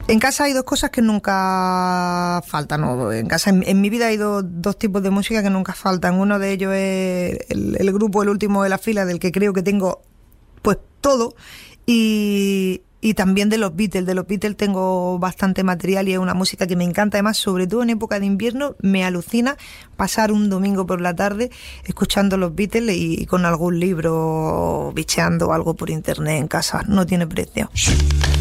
En casa hay dos cosas que nunca faltan. En casa, en mi vida hay dos tipos de música que nunca faltan. Uno de ellos es el grupo El Último de la Fila, del que creo que tengo pues todo. Y también de los Beatles. De los Beatles tengo bastante material y es una música que me encanta. Además, sobre todo en época de invierno, me alucina pasar un domingo por la tarde escuchando los Beatles y con algún libro, bicheando algo por internet en casa. No tiene precio.